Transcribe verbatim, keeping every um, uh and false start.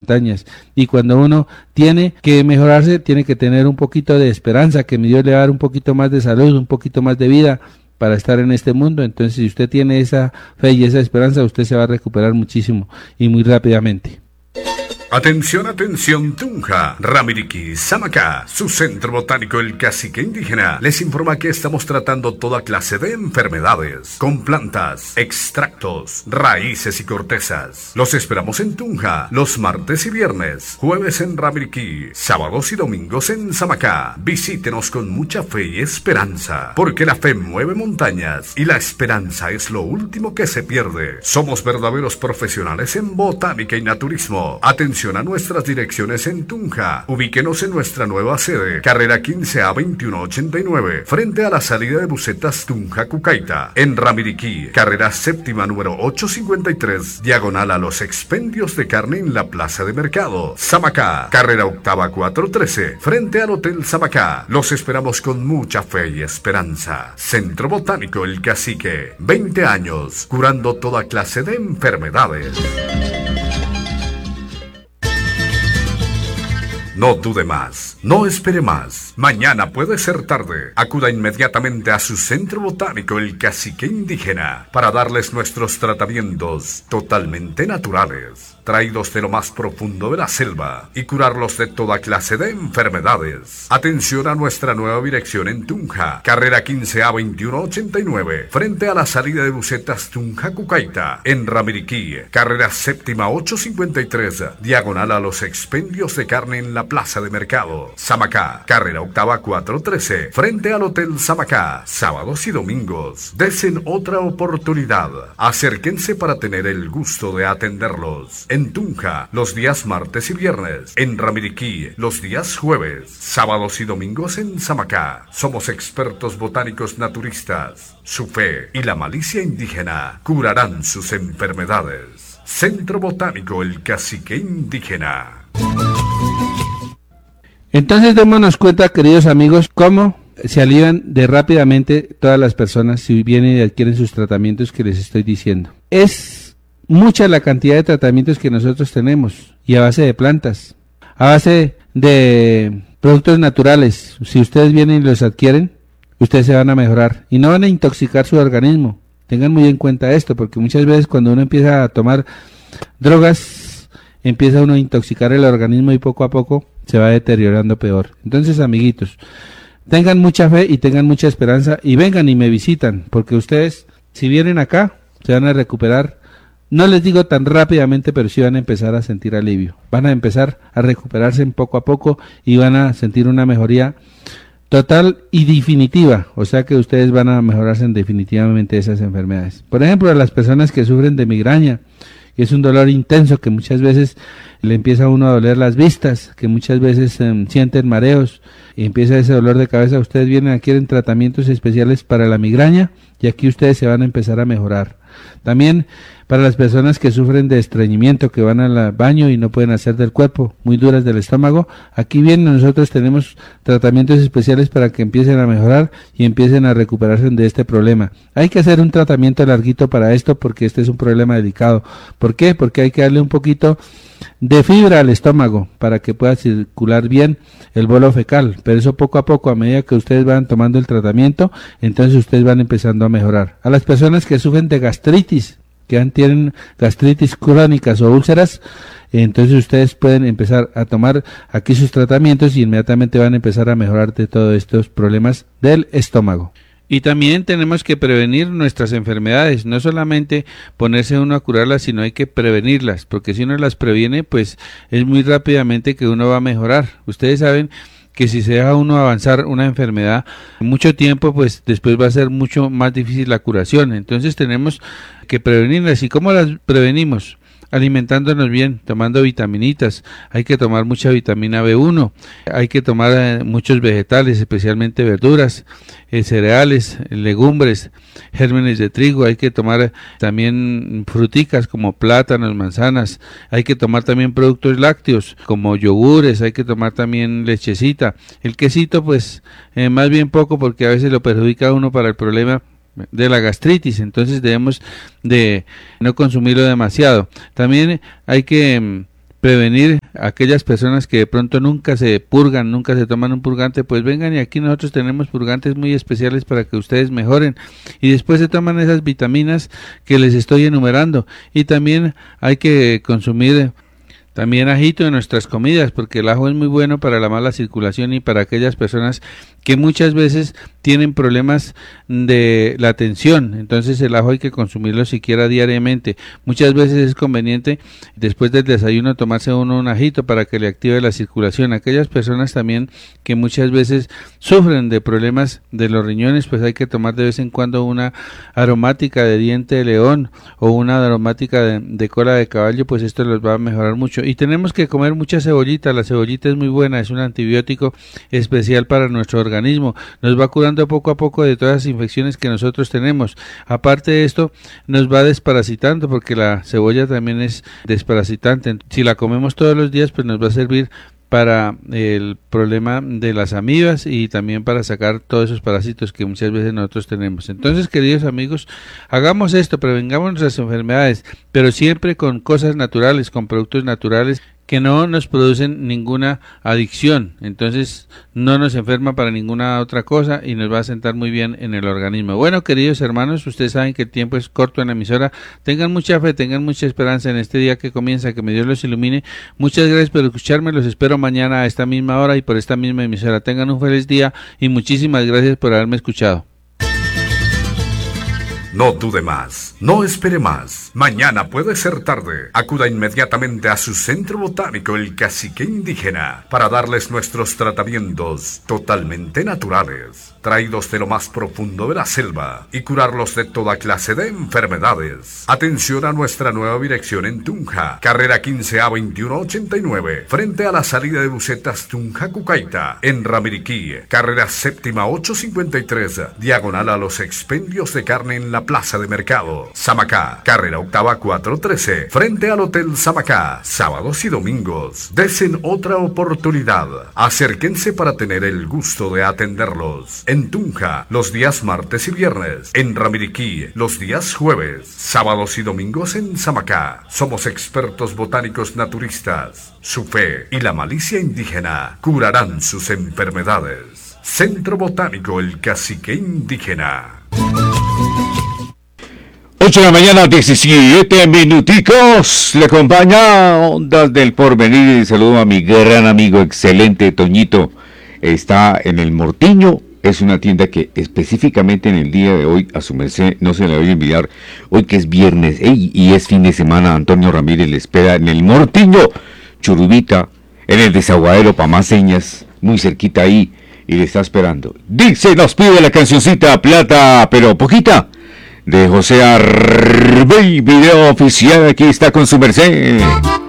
montañas. Y cuando uno tiene que mejorarse, tiene que tener un poquito de esperanza, que Dios le va a dar un poquito más de salud, un poquito más de vida para estar en este mundo. Entonces, si usted tiene esa fe y esa esperanza, usted se va a recuperar muchísimo y muy rápidamente. Atención, atención, Tunja, Ramiriquí, Samacá, su centro botánico El Cacique Indígena les informa que estamos tratando toda clase de enfermedades con plantas, extractos, raíces y cortezas. Los esperamos en Tunja los martes y viernes, jueves en Ramiriquí, sábados y domingos en Samacá. Visítenos con mucha fe y esperanza, porque la fe mueve montañas y la esperanza es lo último que se pierde. Somos verdaderos profesionales en botánica y naturismo. Atención a nuestras direcciones en Tunja. Ubíquenos en nuestra nueva sede, carrera quince A veintiuno ochenta y nueve, frente a la salida de busetas Tunja Cucaita. En Ramiriquí, carrera séptima número ochocientos cincuenta y tres, diagonal a los expendios de carne en la plaza de mercado. Samacá, carrera octava cuatrocientos trece, frente al Hotel Samacá. Los esperamos con mucha fe y esperanza. Centro Botánico El Cacique, veinte años, curando toda clase de enfermedades. No dude más, no espere más. Mañana puede ser tarde. Acuda inmediatamente a su centro botánico El Cacique Indígena para darles nuestros tratamientos totalmente naturales, traídos de lo más profundo de la selva, y curarlos de toda clase de enfermedades. Atención a nuestra nueva dirección en Tunja, carrera quince A veintiuno ochenta y nueve, frente a la salida de busetas Tunja Cucaita. En Ramiriquí, carrera séptima ochocientos cincuenta y tres, diagonal a los expendios de carne en la plaza de mercado. Samacá, carrera octava cuatrocientos trece, frente al Hotel Samacá. Sábados y domingos. Desen otra oportunidad. Acérquense para tener el gusto de atenderlos. En Tunja, los días martes y viernes. En Ramiriquí, los días jueves. Sábados y domingos en Samacá. Somos expertos botánicos naturistas. Su fe y la malicia indígena curarán sus enfermedades. Centro Botánico El Cacique Indígena. Entonces démonos cuenta, queridos amigos, cómo se alivian de rápidamente todas las personas si vienen y adquieren sus tratamientos que les estoy diciendo. Es mucha la cantidad de tratamientos que nosotros tenemos, y a base de plantas, a base de productos naturales. Si ustedes vienen y los adquieren, ustedes se van a mejorar y no van a intoxicar su organismo. Tengan muy en cuenta esto, porque muchas veces cuando uno empieza a tomar drogas, empieza uno a intoxicar el organismo y poco a poco se va deteriorando peor. Entonces, amiguitos, tengan mucha fe y tengan mucha esperanza y vengan y me visitan, porque ustedes, si vienen acá, se van a recuperar. No les digo tan rápidamente, pero sí van a empezar a sentir alivio. Van a empezar a recuperarse poco a poco y van a sentir una mejoría total y definitiva. O sea que ustedes van a mejorarse en definitivamente esas enfermedades. Por ejemplo, a las personas que sufren de migraña, y es un dolor intenso que muchas veces le empieza a uno a doler las vistas, que muchas veces eh, sienten mareos y empieza ese dolor de cabeza. Ustedes vienen, adquieren tratamientos especiales para la migraña y aquí ustedes se van a empezar a mejorar. También para las personas que sufren de estreñimiento, que van al baño y no pueden hacer del cuerpo, muy duras del estómago, aquí bien nosotros tenemos tratamientos especiales para que empiecen a mejorar y empiecen a recuperarse de este problema. Hay que hacer un tratamiento larguito para esto porque este es un problema delicado. ¿Por qué? Porque hay que darle un poquito de fibra al estómago para que pueda circular bien el bolo fecal, pero eso poco a poco, a medida que ustedes van tomando el tratamiento, entonces ustedes van empezando a mejorar. A las personas que sufren de gastritis, que tienen gastritis crónicas o úlceras, entonces ustedes pueden empezar a tomar aquí sus tratamientos y inmediatamente van a empezar a mejorar de todos estos problemas del estómago. Y también tenemos que prevenir nuestras enfermedades, no solamente ponerse uno a curarlas, sino hay que prevenirlas, porque si uno las previene, pues es muy rápidamente que uno va a mejorar. Ustedes saben que si se deja uno avanzar una enfermedad mucho tiempo, pues después va a ser mucho más difícil la curación. Entonces tenemos que prevenirlas. ¿Y cómo las prevenimos? Alimentándonos bien, tomando vitaminitas. Hay que tomar mucha vitamina B uno, hay que tomar eh, muchos vegetales, especialmente verduras, eh, cereales, legumbres, gérmenes de trigo. Hay que tomar eh, también fruticas como plátanos, manzanas. Hay que tomar también productos lácteos como yogures. Hay que tomar también lechecita. El quesito pues eh, más bien poco, porque a veces lo perjudica a uno para el problema de la gastritis, entonces debemos de no consumirlo demasiado. También hay que prevenir aquellas personas que de pronto nunca se purgan, nunca se toman un purgante, pues vengan y aquí nosotros tenemos purgantes muy especiales para que ustedes mejoren y después se toman esas vitaminas que les estoy enumerando. Y también hay que consumir también ajito en nuestras comidas, porque el ajo es muy bueno para la mala circulación y para aquellas personas que muchas veces tienen problemas de la tensión. Entonces el ajo hay que consumirlo siquiera diariamente. Muchas veces es conveniente después del desayuno tomarse uno un ajito para que le active la circulación. Aquellas personas también que muchas veces sufren de problemas de los riñones, pues hay que tomar de vez en cuando una aromática de diente de león o una aromática de, de cola de caballo, pues esto los va a mejorar mucho. Y tenemos que comer mucha cebollita. La cebollita es muy buena, es un antibiótico especial para nuestro organismo. organismo, nos va curando poco a poco de todas las infecciones que nosotros tenemos. Aparte de esto, nos va desparasitando, porque la cebolla también es desparasitante. Si la comemos todos los días, pues nos va a servir para el problema de las amibas y también para sacar todos esos parásitos que muchas veces nosotros tenemos. Entonces, queridos amigos, hagamos esto, prevengamos nuestras enfermedades, pero siempre con cosas naturales, con productos naturales que no nos producen ninguna adicción. Entonces no nos enferma para ninguna otra cosa y nos va a sentar muy bien en el organismo. Bueno, queridos hermanos, ustedes saben que el tiempo es corto en la emisora. Tengan mucha fe, tengan mucha esperanza en este día que comienza, que mi Dios los ilumine. Muchas gracias por escucharme, los espero mañana a esta misma hora y por esta misma emisora. Tengan un feliz día y muchísimas gracias por haberme escuchado. No dude más, no espere más. Mañana puede ser tarde. Acuda inmediatamente a su centro botánico, el Cacique Indígena, para darles nuestros tratamientos totalmente naturales, traídos de lo más profundo de la selva, y curarlos de toda clase de enfermedades. Atención a nuestra nueva dirección en Tunja, carrera quince A veintiuno ochenta y nueve, frente a la salida de Bucetas Tunja Cucaita. En Ramiriquí, carrera séptima ochocientos cincuenta y tres, diagonal a los expendios de carne en la Plaza de Mercado. Samacá, carrera octava cuatrocientos trece, frente al Hotel Samacá, sábados y domingos. Desen otra oportunidad. Acérquense para tener el gusto de atenderlos. En Tunja, los días martes y viernes. En Ramiriquí, los días jueves. Sábados y domingos en Samacá. Somos expertos botánicos naturistas. Su fe y la malicia indígena curarán sus enfermedades. Centro Botánico El Cacique Indígena. ocho de la mañana, diecisiete minuticos. Le acompaña Ondas del Porvenir y saludo a mi gran amigo excelente Toñito. Está en el Mortiño. Es una tienda que específicamente en el día de hoy, a su merced, no se le voy a enviar, hoy que es viernes ey, y es fin de semana, Antonio Ramírez le espera en el Mortiño, Churubita, en el Desaguadero, pa' más señas, muy cerquita ahí, y le está esperando. Dice, nos pide la cancioncita Plata, pero poquita, de José Arbey, video oficial, aquí está con su merced.